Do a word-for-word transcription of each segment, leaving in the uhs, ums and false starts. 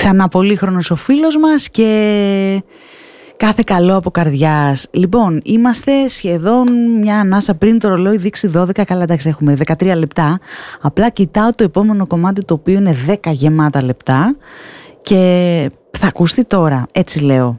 Ξανά πολύχρονος ο φίλος μας και κάθε καλό από καρδιάς. Λοιπόν, είμαστε σχεδόν μια ανάσα πριν το ρολόι δείξει δώδεκα, καλά εντάξει έχουμε δεκατρία λεπτά. Απλά κοιτάω το επόμενο κομμάτι το οποίο είναι δέκα γεμάτα λεπτά και θα ακουστεί τώρα, έτσι λέω.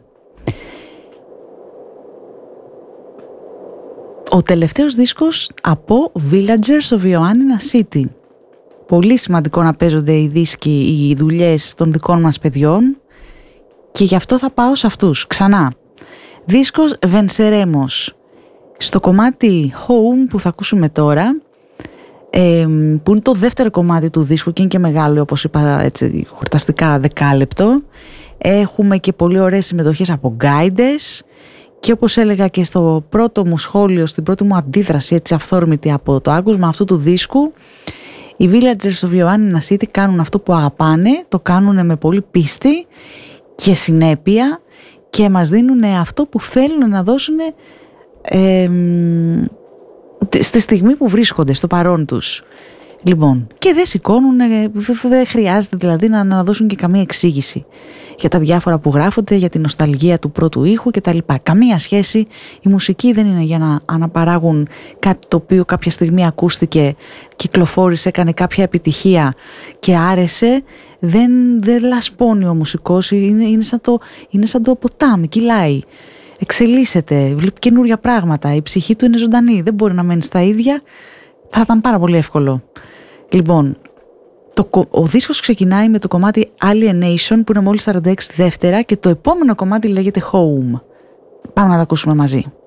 Ο τελευταίος δίσκος από Villagers of Ioannina City. Πολύ σημαντικό να παίζονται οι δίσκοι, οι δουλειές των δικών μας παιδιών και γι' αυτό θα πάω σε αυτούς ξανά. Δίσκος Venceremos. Στο κομμάτι Home που θα ακούσουμε τώρα, ε, που είναι το δεύτερο κομμάτι του δίσκου και είναι και μεγάλο, όπως είπα έτσι, χορταστικά δεκάλεπτο, έχουμε και πολύ ωραίες συμμετοχές από guides και όπως έλεγα και στο πρώτο μου σχόλιο, στην πρώτη μου αντίδραση έτσι αυθόρμητη από το άκουσμα αυτού του δίσκου, οι Villagers of Ioannina City κάνουν αυτό που αγαπάνε, το κάνουν με πολύ πίστη και συνέπεια και μας δίνουν αυτό που θέλουν να δώσουν ε, στη στιγμή που βρίσκονται, στο παρόν τους. Λοιπόν, και δεν σηκώνουν, δεν χρειάζεται δηλαδή να, να δώσουν και καμία εξήγηση για τα διάφορα που γράφονται, για την νοσταλγία του πρώτου ήχου κτλ. Καμία σχέση. Η μουσική δεν είναι για να αναπαράγουν κάτι το οποίο κάποια στιγμή ακούστηκε, κυκλοφόρησε, έκανε κάποια επιτυχία και άρεσε. Δεν, δεν λασπώνει ο μουσικός, είναι, είναι, σαν το, είναι σαν το ποτάμι, κυλάει, εξελίσσεται, βλέπει καινούρια πράγματα, η ψυχή του είναι ζωντανή, δεν μπορεί να μένει στα ίδια, θα ήταν πάρα πολύ εύκολο. Λοιπόν, το, ο δίσκος ξεκινάει με το κομμάτι Alienation που είναι μόλις σαράντα έξι δεύτερα και το επόμενο κομμάτι λέγεται Home. Πάμε να τα ακούσουμε μαζί.